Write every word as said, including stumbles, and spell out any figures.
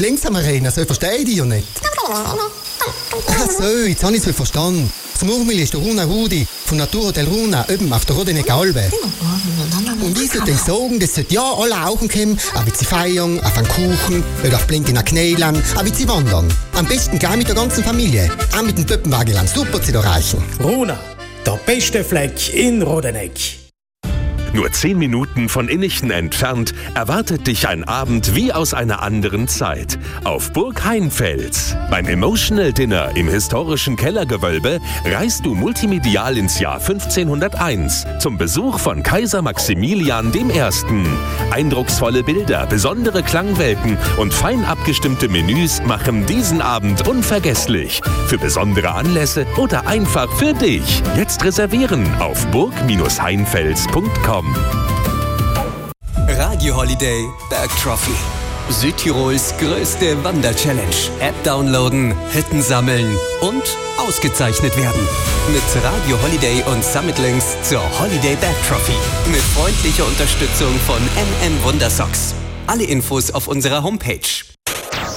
langsam reden, so verstehe ich dich ja nicht. Ach so, jetzt habe ich es verstanden. Das Murmel ist der Runa Rudi von Naturhotel Runa, oben auf der Rodenecker Albe. Und ich sollte sagen, das sollte ja alle auch kommen, auch wie sie feiern, auf einen Kuchen oder auf blinkenden Knälen, auch wie sie wandern. Am besten gleich mit der ganzen Familie, auch mit dem Pöppenwagenland, super zu erreichen. Runa, der beste Fleck in Rodeneck. Nur zehn Minuten von Innichten entfernt erwartet dich ein Abend wie aus einer anderen Zeit. Auf Burg Heinfels. Beim Emotional Dinner im historischen Kellergewölbe reist du multimedial ins Jahr fünfzehnhunderteins zum Besuch von Kaiser Maximilian der Erste. Eindrucksvolle Bilder, besondere Klangwelten und fein abgestimmte Menüs machen diesen Abend unvergesslich. Für besondere Anlässe oder einfach für dich. Jetzt reservieren auf burg Bindestrich heinfels punkt com. Radio Holiday Bergtrophy. Südtirols größte Wander-Challenge. App downloaden, Hütten sammeln und ausgezeichnet werden. Mit Radio Holiday und Summit Links zur Holiday Bergtrophy. Mit freundlicher Unterstützung von M M Wundersocks. Alle Infos auf unserer Homepage.